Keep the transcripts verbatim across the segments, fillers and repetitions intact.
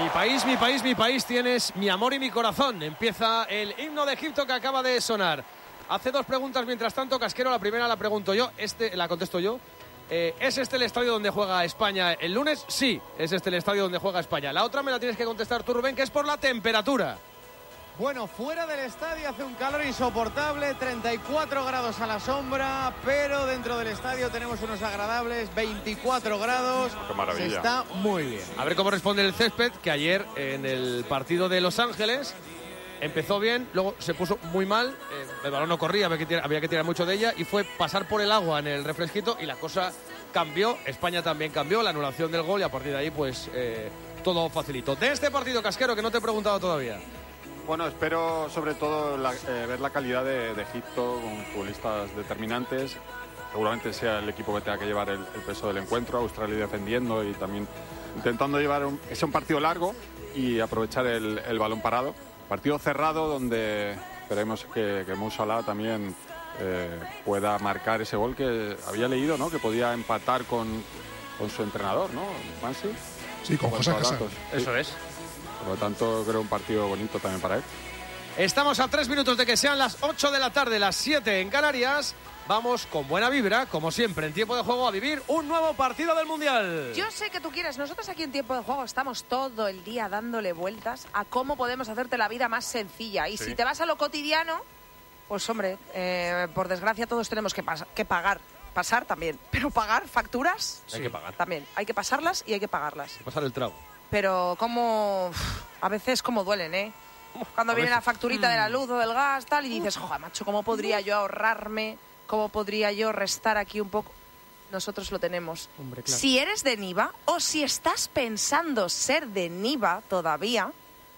país, mi país, mi país, tienes mi amor y mi corazón. Empieza el himno de Egipto que acaba de sonar. Hace dos preguntas mientras tanto, Casquero. La primera la pregunto yo, este la contesto yo. Eh, ¿Es este el estadio donde juega España el lunes? Sí, es este el estadio donde juega España. La otra me la tienes que contestar tú, Rubén, que es por la temperatura. Bueno, fuera del estadio hace un calor insoportable, treinta y cuatro grados a la sombra, pero dentro del estadio tenemos unos agradables veinticuatro grados. ¡Qué maravilla! Se está muy bien. A ver cómo responde el césped, que ayer en el partido de Los Ángeles empezó bien, luego se puso muy mal, eh, el balón no corría, había que, tirar, había que tirar mucho de ella y fue pasar por el agua en el refresquito y la cosa cambió. España también cambió, la anulación del gol y a partir de ahí pues eh, todo facilito. De este partido, Casquero, que no te he preguntado todavía. Bueno, espero sobre todo la, eh, ver la calidad de, de Egipto con futbolistas determinantes. Seguramente sea el equipo que tenga que llevar el, el peso del encuentro. Australia defendiendo y también intentando llevar un, es un partido largo y aprovechar el, el balón parado. Partido cerrado donde esperemos que, que Mo Salah también eh, pueda marcar ese gol que había leído, ¿no? Que podía empatar con, con su entrenador, ¿no? Mansi. Sí, con José Casal. Eso es. Por lo tanto, creo un partido bonito también para él. Estamos a tres minutos de que sean las ocho de la tarde, las siete en Canarias. Vamos con buena vibra, como siempre, en Tiempo de Juego a vivir un nuevo partido del Mundial. Yo sé que tú quieres. Nosotros aquí en Tiempo de Juego estamos todo el día dándole vueltas a cómo podemos hacerte la vida más sencilla. Y sí. Si te vas a lo cotidiano, pues hombre, eh, por desgracia todos tenemos que, pas- que pagar. Pasar también. Pero pagar facturas, Hay que pagar. también. Hay que pasarlas y hay que pagarlas. Hay que pasar el trago. Pero como a veces como duelen, ¿eh? Cuando A viene veces. la facturita de la luz o del gas, tal, y dices, joder, macho, ¿cómo podría yo ahorrarme? ¿Cómo podría yo restar aquí un poco? Nosotros lo tenemos. Hombre, claro. Si eres de Niva o si estás pensando ser de Niva todavía,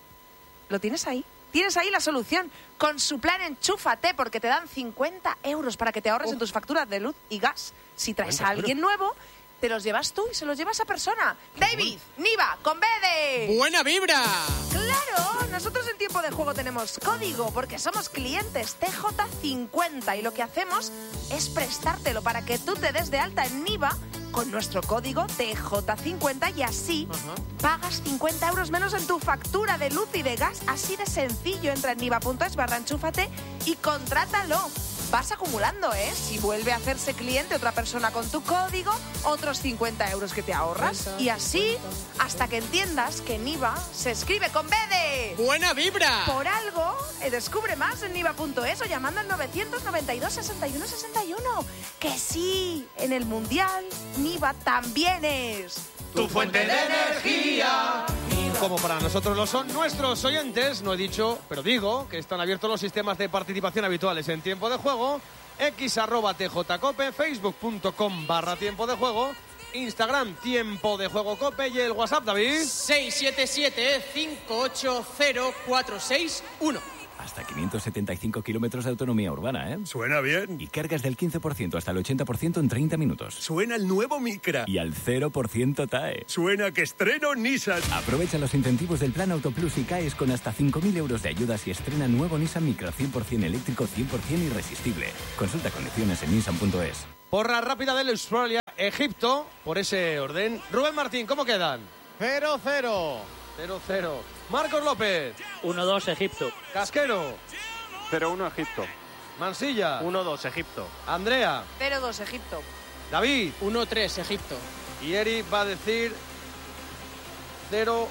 lo tienes ahí. Tienes ahí la solución. Con su plan Enchúfate, porque te dan cincuenta euros para que te ahorres Uf. en tus facturas de luz y gas. Si traes a alguien nuevo, te los llevas tú y se los lleva a esa persona. David, Niva, con B de... ¡Buena vibra! ¡Claro! Nosotros en Tiempo de Juego tenemos código porque somos clientes T J cincuenta y lo que hacemos es prestártelo para que tú te des de alta en Niva con nuestro código T J cincuenta y así uh-huh. pagas cincuenta euros menos en tu factura de luz y de gas. Así de sencillo. Entra en niva.es barra enchúfate y contrátalo. Vas acumulando, ¿eh? Si vuelve a hacerse cliente otra persona con tu código, otros cincuenta euros que te ahorras. Y así, hasta que entiendas que Niva se escribe con B de... ¡Buena vibra! Por algo, eh, descubre más en niva.es o llamando al novecientos noventa y dos, sesenta y uno sesenta y uno. Que sí, en el Mundial, Niva también es... Tu fuente de energía. Como para nosotros lo son nuestros oyentes, no he dicho, pero digo que están abiertos los sistemas de participación habituales en Tiempo de Juego, x arroba tjcope, facebook.com barra Tiempo de Juego, Instagram Tiempo de Juego Cope y el WhatsApp, David. seis siete siete, cinco ocho cero, cuatro seis uno. Hasta quinientos setenta y cinco kilómetros de autonomía urbana, ¿eh? Suena bien. Y cargas del quince por ciento hasta el ochenta por ciento en treinta minutos. Suena el nuevo Micra. Y al cero por ciento T A E. Suena que estreno Nissan. Aprovecha los incentivos del Plan Autoplus y caes con hasta cinco mil euros de ayudas y estrena nuevo Nissan Micra cien por ciento eléctrico, cien por ciento irresistible. Consulta condiciones en nissan punto es. Porra rápida del Australia, Egipto, por ese orden. Rubén Martín, ¿cómo quedan? cero cero. cero cero. Marcos López. uno dos Egipto. Casquero. cero uno Egipto. Mansilla. uno dos Egipto. Andrea. cero dos Egipto. David. uno tres Egipto. Y Eric va a decir cero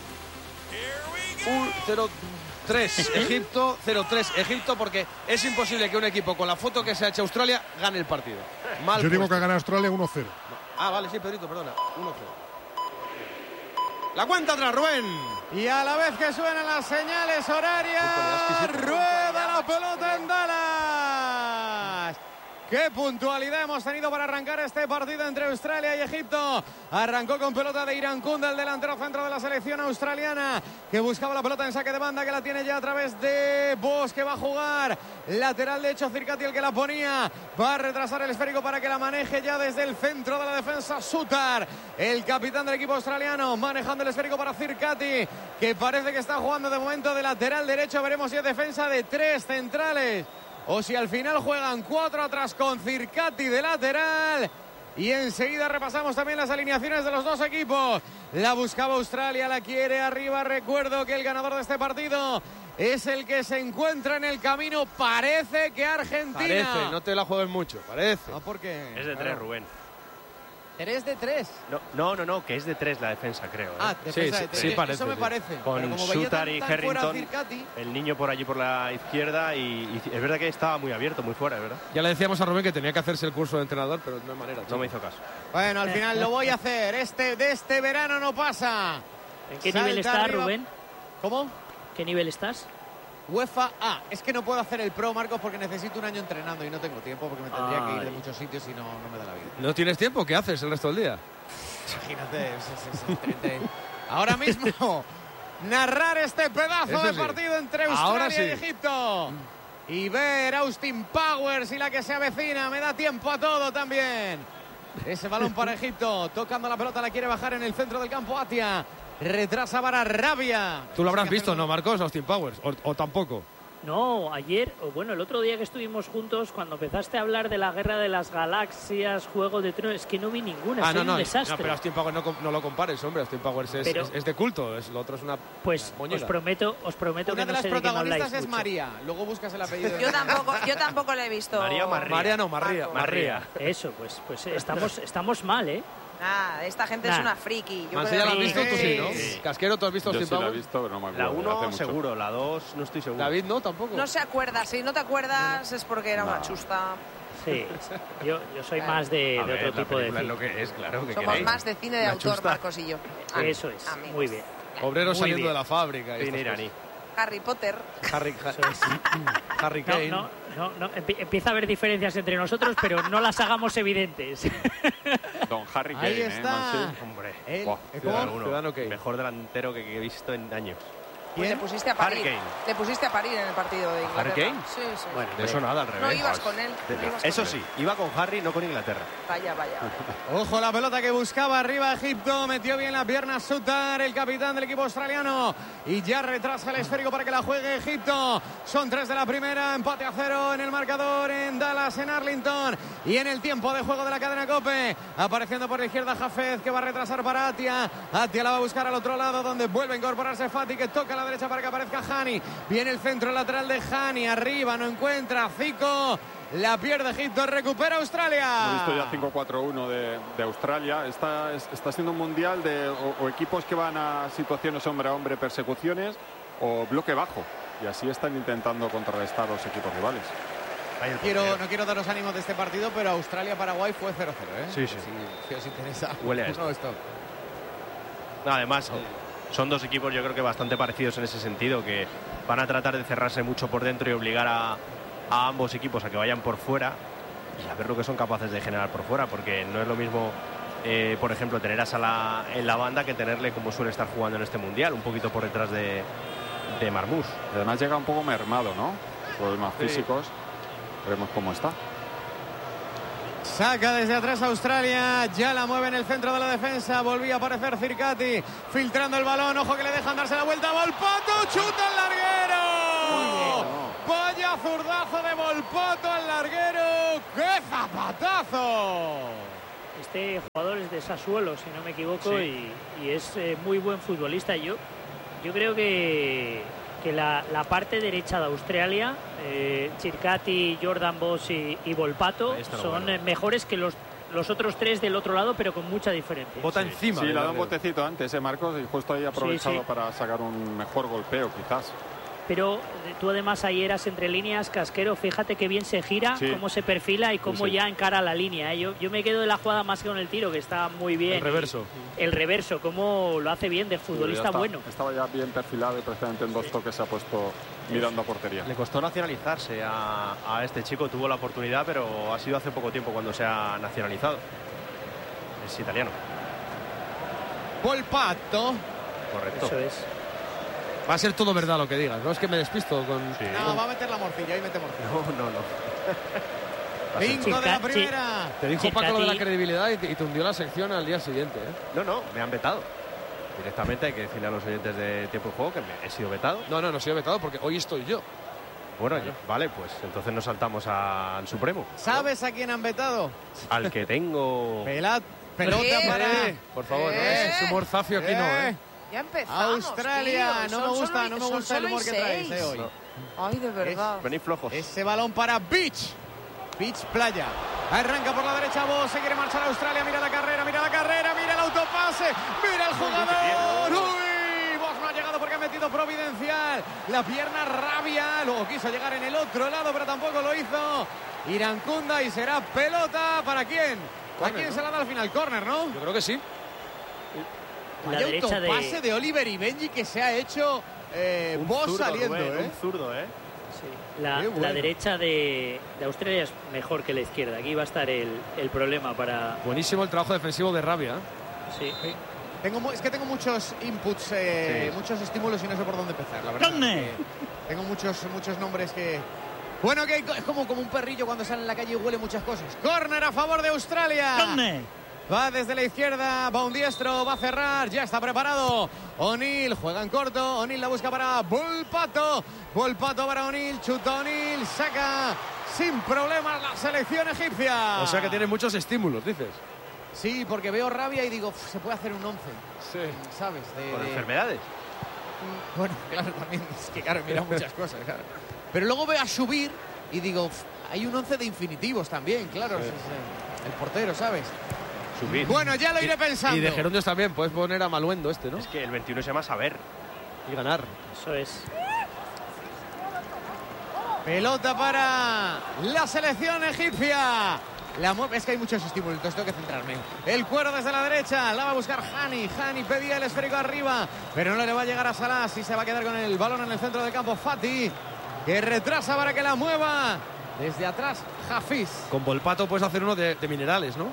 tres Egipto, cero tres Egipto, porque es imposible que un equipo con la foto que se ha hecho Australia gane el partido. Mal Yo digo puesto. que gana Australia uno cero. Ah, vale, sí, Pedrito, perdona. uno cero. La cuenta atrás, Rubén. Y a la vez que suenan las señales horarias, rueda la pelota en Dallas. ¡Qué puntualidad hemos tenido para arrancar este partido entre Australia y Egipto! Arrancó con pelota de Irán Kunda, el delantero centro de la selección australiana, que buscaba la pelota en saque de banda, que la tiene ya a través de Bosch, que va a jugar lateral de hecho Circati, el que la ponía. Va a retrasar el esférico para que la maneje ya desde el centro de la defensa Sutar, el capitán del equipo australiano, manejando el esférico para Circati, que parece que está jugando de momento de lateral derecho. Veremos si es defensa de tres centrales o si al final juegan cuatro atrás con Circati de lateral. Y enseguida repasamos también las alineaciones de los dos equipos. La buscaba Australia, la quiere arriba. Recuerdo que el ganador de este partido es el que se encuentra en el camino. Parece que Argentina. Parece, no te la juegues mucho, parece. No, porque Es de tres, Rubén. ¿Tres de tres? No, no, no, no, que es de tres la defensa, creo. ¿eh? Ah, defensa Sí, de tres. sí, parece, Eso me sí. parece. Con Pero como veía Sutar tan- y tan fuera Harrington, Circati, el niño por allí por la izquierda y, y es verdad que estaba muy abierto, muy fuera, es verdad. Ya le decíamos a Rubén que tenía que hacerse el curso de entrenador, pero no hay manera. No chico. me hizo caso. bueno, al final lo voy a hacer. Este de este verano no pasa. ¿En qué Salta nivel estás, arriba. Rubén? ¿Cómo? ¿Qué nivel estás? UEFA A. Es que no puedo hacer el Pro, Marcos, porque necesito un año entrenando y no tengo tiempo porque me tendría que ir de Ay. muchos sitios y no, no me da la vida. ¿No tienes tiempo? ¿Qué haces el resto del día? Imagínate. es- es- es treinta. Ahora mismo, narrar este pedazo Eso de sí. partido entre Ahora Australia y sí. Egipto. Y ver Austin Powers y la que se avecina. Me da tiempo a todo también. Ese balón para Egipto. Tocando la pelota, la quiere bajar en el centro del campo Atia. Retrasa para Rabia. Tú lo habrás Hay que visto, hacerlo. ¿no, Marcos? Austin Powers. O, o tampoco. No, ayer, o bueno, el otro día que estuvimos juntos, cuando empezaste a hablar de la guerra de las galaxias, Juego de Tronos, es que no vi ninguna, Ah, soy no, un no. desastre. No, pero Austin Powers no, com- no lo compares, hombre. Austin Powers es, Pero- es, es de culto. Es, lo otro es una Pues moñera. os prometo, os prometo Una que de no las sé de qué me protagonistas habláis es mucho. María. Luego buscas el apellido. Yo tampoco, yo tampoco lo he visto. María o Marría. María no, Marría. Paco. Marría. Eso, pues, pues eh, estamos, estamos mal, ¿eh? Ah, esta gente es Nah. una friki. Yo Mansi, creo ¿ya la has que- visto? Tú sí, ¿no? Sí. Casquero, ¿tú has visto Yo Austin sí la he Powers? visto, pero no me acuerdo. La hace uno mucho. seguro, la dos no estoy seguro. David, ¿no? Tampoco. No se acuerda. Si no te acuerdas es porque era una chusta. Sí, yo, yo soy más de, A de ver, otro la tipo de película es cine. lo que es, claro. que Somos queréis. más de cine de Una autor, chusta. Marcos y yo. Ah, Eso es, amigos. muy bien. Obreros Muy saliendo bien. de la fábrica. y Cine estas iraní. Harry Potter. cosas. Harry, Eso es. Harry No, Kane. no, no, no, empie- empieza a haber diferencias entre nosotros, pero no las hagamos evidentes. Don Harry Kane, Ahí ¿eh, está. Mansi? Hombre, El- Buah, ¿eh, Ciudadano ¿Cómo? uno. Ciudadano Kane. Mejor delantero que, que he visto en años. Pues le ¿Quién? pusiste a Harry parir. Kane. Le pusiste a parir en el partido de Inglaterra. ¿Harry Kane? Sí, sí. Bueno, de eso nada, al revés. No ibas con él. De- no ibas con Eso él. sí, iba con Harry, no con Inglaterra. Vaya, vaya. Ojo la pelota que buscaba arriba Egipto, metió bien la pierna Sutar, el capitán del equipo australiano, y ya retrasa el esférico para que la juegue Egipto. Son tres de la primera, empate a cero en el marcador en Dallas, en Arlington, y en el tiempo de juego de la cadena COPE, apareciendo por la izquierda Jafez, que va a retrasar para Atia. Atia la va a buscar al otro lado, donde vuelve a incorporarse Fati, que toca a la derecha para que aparezca Hani. Viene el centro lateral de Hani, arriba no encuentra Zico. La pierde Egipto, recupera Australia. Hemos visto ya cinco cuatro uno de, de Australia. Está, es- está siendo un mundial de o, o equipos que van a situaciones hombre a hombre, persecuciones o bloque bajo. Y así están intentando contrarrestar a los equipos rivales. Ahí el Quiero, portero. no quiero daros ánimos de este partido, pero Australia-Paraguay fue cero cero, ¿eh? Sí, sí. Si, si os interesa. Huele a esto. No, esto. No, además, son dos equipos yo creo que bastante parecidos en ese sentido, que van a tratar de cerrarse mucho por dentro y obligar a, a ambos equipos a que vayan por fuera y a ver lo que son capaces de generar por fuera, porque no es lo mismo, eh, por ejemplo, tener a Salah en la banda que tenerle como suele estar jugando en este Mundial, un poquito por detrás de, de Marmús. Además llega un poco mermado, ¿no? Problemas Sí. físicos. Veremos cómo está. Saca desde atrás Australia, ya la mueve en el centro de la defensa, volvía a aparecer Circati, filtrando el balón, ojo que le dejan darse la vuelta, Volpato, chuta al larguero. Vaya zurdazo de Volpato al larguero, ¡qué zapatazo! Este jugador es de Sassuolo, si no me equivoco, Sí. y, y es eh, muy buen futbolista. Yo, yo creo que, que la, la parte derecha de Australia, eh, Circati, Jordan Boss y, y Volpato, Ahí está lo son bueno. eh, mejores que los, los otros tres del otro lado, pero con mucha diferencia. Bota Sí. encima. Sí, del le ha dado un larguero. botecito antes, ¿eh, Marcos? Y justo ahí ha aprovechado sí. para sacar un mejor golpeo, quizás. Pero eh, tú además ahí eras entre líneas, Casquero, fíjate que bien se gira, Sí. cómo se perfila y cómo sí. ya encara la línea. ¿eh? Yo, yo me quedo de la jugada más que con el tiro, que está muy bien. El reverso. El reverso, cómo lo hace bien de futbolista Ya está- bueno. Estaba ya bien perfilado y prácticamente en dos toques se ha puesto mirando a portería. Le costó nacionalizarse a, a este chico, tuvo la oportunidad, pero ha sido hace poco tiempo cuando se ha nacionalizado. Es italiano, Volpato, correcto. Eso es. Va a ser todo verdad lo que digas, ¿no? Es que me despisto con... Sí. no, va a meter la morcilla, ahí mete morcilla. No, no, no. Cinco de la Circa- primera. Te dijo Circati- Paco lo de la credibilidad y te, y te hundió la sección al día siguiente, ¿eh? No, no, me han vetado. Directamente hay que decirle a los oyentes de Tiempo y Juego que me he sido vetado. No, no, no soy vetado porque hoy estoy yo. Bueno, yo- vale, pues entonces nos saltamos a- al Supremo. ¿Sabes a quién han vetado? Al que tengo... Pelat, pelota ¿Qué? para... Por favor, no, ¿Eh? ese humor zafio aquí no, ¿eh? Ya empezamos, Australia, tío. no me Son gusta, solo- no me son gusta el solo y humor que traéis seis. eh, hoy. Ay, de verdad. Venid flojos. Ese balón para Beach. Beach Playa. Arranca por la derecha Vos, se quiere marchar a Australia, mira la carrera, mira la carrera, mira el autopase, mira el jugador. Uy, Vos no ha llegado porque ha metido Providencial. La pierna rabia, luego quiso llegar en el otro lado, pero tampoco lo hizo. Irancunda y será pelota para quién. ¿A Córner, quién ¿no? se la da al final? Córner, ¿no? Yo creo que sí. La Vaya derecha autopase de... de... Oliver y Benji que se ha hecho eh, Un Vos zurdo, saliendo, Rubén, ¿eh? Un zurdo, ¿eh? Sí. La, Qué bueno. la derecha de, de Australia es mejor que la izquierda. Aquí va a estar el, el problema para... Buenísimo el trabajo defensivo de Rabia. Sí. Sí. Tengo, mu- es que tengo muchos inputs, eh, Sí. muchos estímulos y no sé por dónde empezar, la verdad. ¿Dónde? Eh, tengo muchos, muchos nombres que... Bueno, que es como, como un perrillo cuando sale en la calle y huele muchas cosas. Córner a favor de Australia. ¿Dónde? Va desde la izquierda, va un diestro, va a cerrar, ya está preparado. O'Neill juega en corto, O'Neill la busca para Volpato. Volpato para O'Neill, chuta O'Neill, saca sin problemas la selección egipcia. O sea que tiene muchos estímulos, dices. Sí, porque veo rabia y digo, "Uf, se puede hacer un once, Sí. ¿sabes? De- Por de- enfermedades. Bueno, claro, también, es que claro, mira muchas cosas, claro. Pero luego veo a subir y digo, "Uf, hay un once de infinitivos también, claro, es, eh, el portero, ¿sabes? Subir. Bueno, ya lo iré pensando. Y de Gerundios también, puedes poner a Maluendo este, ¿no? Es que el veintiuno se llama Saber. Y ganar. Eso es. Pelota para la selección egipcia. La mueve, es que hay muchos estímulos, entonces tengo que centrarme. El cuero desde la derecha, la va a buscar Hani. Hani pedía el esférico arriba, pero no le va a llegar a Salah. Sí se va a quedar con el balón en el centro del campo. Fati, que retrasa para que la mueva. Desde atrás, Hafiz. Con Volpato puedes hacer uno de, de minerales, ¿no?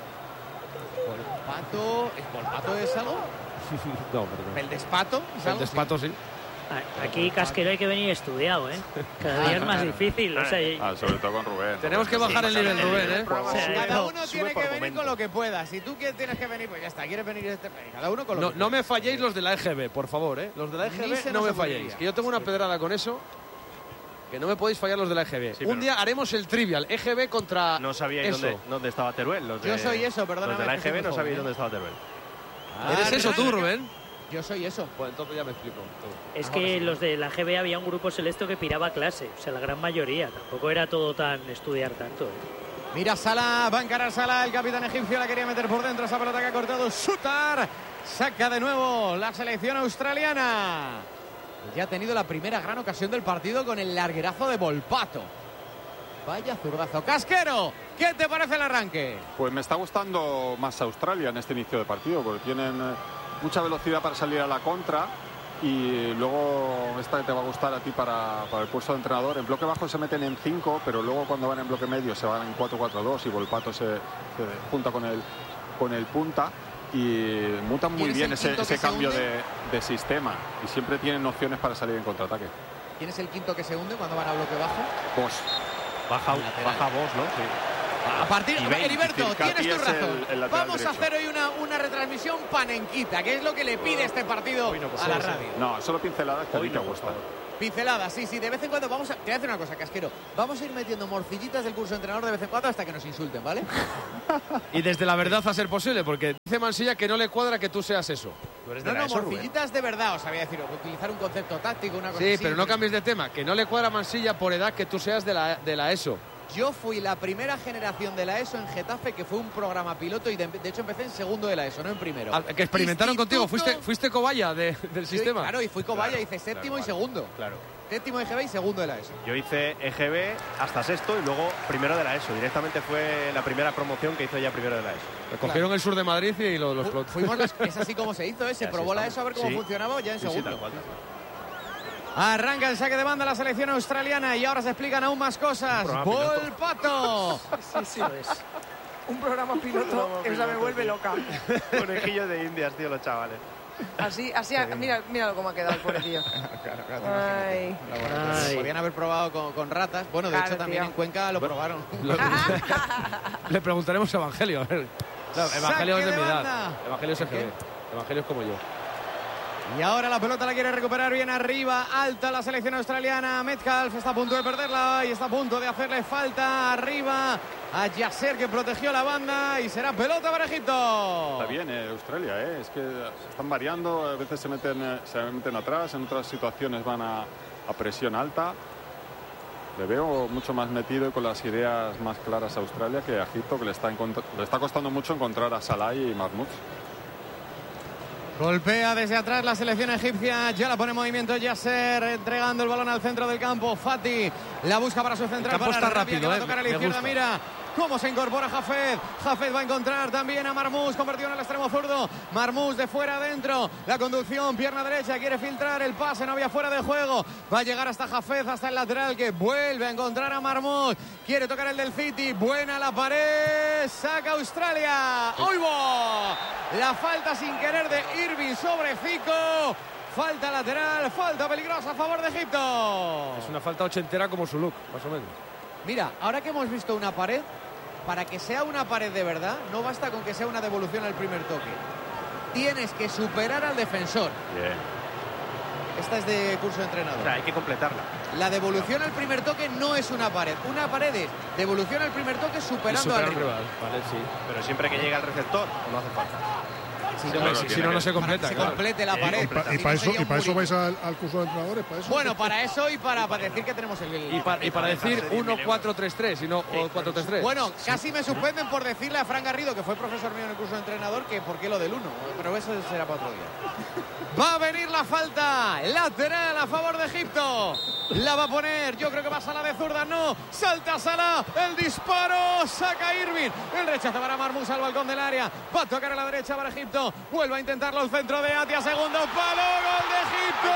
Volpato, ¿es Volpato es algo? No, perdón. ¿El despato? ¿Es El algo? despato, sí. A- Aquí Casquero hay que venir estudiado, ¿eh? Cada día es más difícil. O sea, y- Ah, sobre todo con Rubén. Tenemos que bajar el nivel, Rubén, ¿eh? o sea, Cada uno Sube tiene por que venir momento. con lo que pueda. Si tú quieres, tienes que venir, pues ya está. Quieres venir, este- cada uno con lo No, que no pueda. me falléis los de la E G B, por favor, ¿eh? Los de la E G Ni B se no nos me ocurriría. falléis. Que yo tengo una pedrada con eso. Que no me podéis fallar los de la E G B. Sí, Un pero- día haremos el trivial. E G B contra No sabíais eso. dónde, dónde estaba Teruel. Los de, Yo soy eso, perdóname, Los de la que soy E G B muy no sabíais joven, dónde estaba Teruel. ¿Eres Ah, eso tú, arranca. Rubén? Yo soy eso. Pues entonces ya me explico. es que los de la G B había un grupo selecto que piraba clase. O sea, la gran mayoría. Tampoco era todo tan estudiar tanto. ¿eh? Mira Salah, va a encarar Salah, el capitán egipcio la quería meter por dentro, esa pelota que ha cortado Sutar, saca de nuevo la selección australiana. Ya ha tenido la primera gran ocasión del partido con el larguerazo de Volpato. Vaya zurdazo. Casquero, ¿qué te parece el arranque? Pues me está gustando más Australia en este inicio de partido, porque tienen eh, mucha velocidad para salir a la contra y luego esta te va a gustar a ti para, para el puesto de entrenador. En bloque bajo se meten en cinco, pero luego cuando van en bloque medio se van en cuatro cuatro dos y Volpato se, se junta con el, con el punta y mutan muy ¿Quién es bien el ese, quinto ese que se cambio hunde? de, de sistema y siempre tienen opciones para salir en contraataque. ¿Quién es el quinto que se hunde cuando van a bloque bajo? Vos. Baja, Lateral. baja vos, ¿no? Sí. A partir Y veinte, Heriberto, Circati tienes tu es razón. el- el lateral Vamos a derecho. hacer hoy una, una retransmisión panenquita, que es lo que le pide este partido Hoy no, pues a la sí, sí. radio. No, solo pinceladas que a ti Hoy te no, por gustan. favor. Pinceladas, sí, sí, de vez en cuando vamos a... Te voy a decir una cosa, Casquero. Vamos a ir metiendo morcillitas del curso de entrenador de vez en cuando hasta que nos insulten, ¿vale? Y desde la verdad a ser posible, porque dice Mansilla que no le cuadra que tú seas eso. Tú eres de No, la no, ESO, Rubén. morcillitas de verdad, os sabía decir, utilizar un concepto táctico, una cosa Sí, así. pero no cambies de tema. Que no le cuadra a Mansilla por edad que tú seas de la, de la ESO. Yo fui la primera generación de la ESO en Getafe, que fue un programa piloto y de, de hecho empecé en segundo de la ESO, no en primero. Al- Que experimentaron Instituto- contigo. Fuiste, fuiste cobaya de- del Yo- sistema. Claro, y fui cobaya, Claro, hice séptimo claro, y segundo. Claro. Séptimo de G B y segundo de la ESO. Yo hice E G B hasta sexto y luego primero de la ESO. Directamente fue la primera promoción que hizo ya primero de la ESO. Cogieron el sur de Madrid y lo, lo Fu- explotó. Fuimos las- es así como se hizo, ¿eh? Se Y así probó la estamos. ESO a ver cómo Sí. funcionaba ya en Sí, sí, segundo. tal cual, tal cual. Arranca el saque de banda la selección australiana y ahora se explican aún más cosas. Un programa piloto. Volpato. Sí, sí, lo es. Un programa piloto, esa me vuelve loca. Conejillos de indias, tío, los chavales. Así, así, mira, míralo cómo ha quedado el pobrecillo. Claro, claro, Ay. imagínate. Ay. Podían haber probado con, con ratas. Bueno, de Claro, hecho también tío. en Cuenca lo probaron. Le preguntaremos a Evangelio. A ver. Claro, Evangelio Saque es de mi de edad. banda. Evangelio es E G B. ¿Qué? Evangelio es como yo. Y ahora la pelota la quiere recuperar bien arriba, alta la selección australiana. Metcalf está a punto de perderla y está a punto de hacerle falta arriba a Yasser, que protegió la banda, y será pelota para Egipto. Está bien eh, Australia, eh. es que están variando, a veces se meten, eh, se meten atrás, en otras situaciones van a, a presión alta. Le veo mucho más metido y con las ideas más claras a Australia que a Egipto, que le está, le está costando mucho encontrar a Salah y Mahmoud. Golpea desde atrás la selección egipcia, ya la pone en movimiento Yasser, entregando el balón al centro del campo. Fati la busca para su central. El campo para está rápido, que va a eh, tocar a la me izquierda, gusta. mira cómo se incorpora Hafez. Hafez va a encontrar también a Marmous, convertido en el extremo zurdo. Marmous de fuera adentro, la conducción, pierna derecha, quiere filtrar el pase, no había fuera de juego. Va a llegar hasta Hafez, hasta el lateral, que vuelve a encontrar a Marmous. Quiere tocar el del City, buena la pared, saca Australia. ¡Oigo! La falta sin querer de Irving sobre Zico. Falta lateral, falta peligrosa a favor de Egipto. Es una falta ochentera como su look, más o menos. Mira, ahora que hemos visto una pared, para que sea una pared de verdad, no basta con que sea una devolución al primer toque. Tienes que superar al defensor. Bien. Esta es de curso de entrenador. O sea, hay que completarla. La devolución al primer toque no es una pared. Una pared es devolución al primer toque superando al rival. Vale, sí. Pero siempre que llega al receptor, o no hace falta. Si no, si, si no, no se completa. Para que se claro. complete la pared. Y para Si no, eso, sería y un para eso muro. vais al, al curso de entrenadores. Para eso. Bueno, para eso y para, para decir que tenemos el... Y, pa- y para decir uno cuatro tres tres y no cuatro tres tres. Bueno, casi me suspenden por decirle a Fran Garrido, que fue profesor mío en el curso de entrenador, que por qué lo del uno. Pero eso será para otro día. Va a venir la falta lateral a favor de Egipto. La va a poner, yo creo que va Salah de zurda, no. Salta Salah, el disparo, saca Irving. El rechazo para Marmous al balcón del área. Va a tocar a la derecha para Egipto. Vuelve a intentarlo el centro de Atia, segundo palo, gol de Egipto.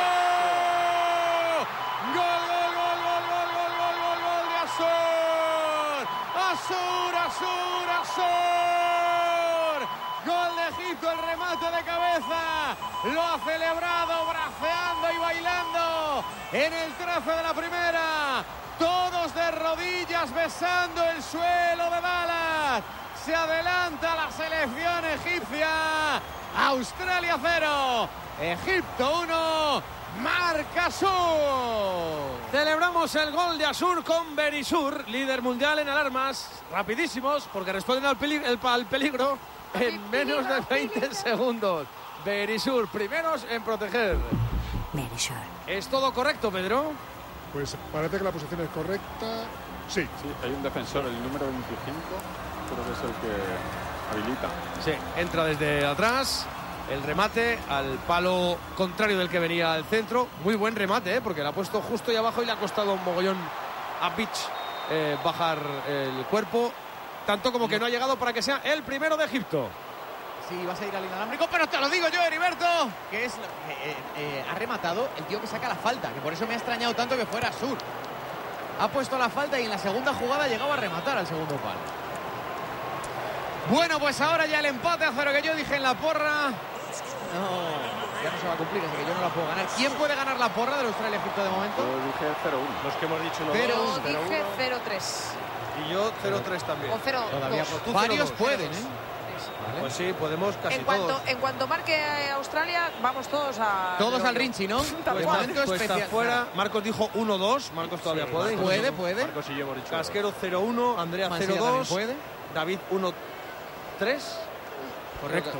Gol, gol, gol, gol, gol, gol, gol, gol, gol de Azur. Azur, Azur, Azur. Gol de Egipto, el remate de cabeza. Lo ha celebrado braceando y bailando en el trazo de la primera. Todos de rodillas besando el suelo de Dallas. Se adelanta la selección egipcia. Australia cero. Egipto uno. Marca Sur. Celebramos el gol de Azur con Berisur, líder mundial en alarmas. Rapidísimos, porque responden al, peli- el- al peligro en menos de veinte segundos. Berisur, primeros en proteger. Berisur. ¿Es todo correcto, Pedro? Pues parece que la posición es correcta. Sí. Sí, hay un defensor, el número veinticinco, creo que es el que habilita. Sí, entra desde atrás. El remate al palo contrario del que venía al centro. Muy buen remate, ¿eh? Porque lo ha puesto justo ahí abajo y le ha costado un mogollón a Beach eh, bajar el cuerpo. Tanto como que no ha llegado para que sea el primero de Egipto. Sí, vas a ir al inalámbrico, pero te lo digo yo, Heriberto, que es eh, eh, ha rematado el tío que saca la falta, que por eso me ha extrañado tanto que fuera Sur. Ha puesto la falta y en la segunda jugada ha llegado a rematar al segundo palo. Bueno, pues ahora ya el empate a cero que yo dije en la porra. No, ya no se va a cumplir, así que yo no la puedo ganar. ¿Quién puede ganar la porra del Australia-Egipto de momento? Yo dije cero uno. Los que hemos dicho uno Cero, dos, uno. cero Dije uno. cero tres. Y yo cero tres también. O cero Todavía dos. Tú varios cero dos. pueden, ¿eh? Pues sí, podemos casi En cuanto, todos. en cuanto marque Australia, vamos todos a... Todos al Rinchi, ¿no? Tal De cual. momento Pues está especial. fuera. Marcos dijo uno dos. Marcos todavía Sí, puede. Puede, puede. Marcos y yo hemos dicho Casquero cero uno. Andrea Mansilla cero también dos. puede. David uno tres. Correcto.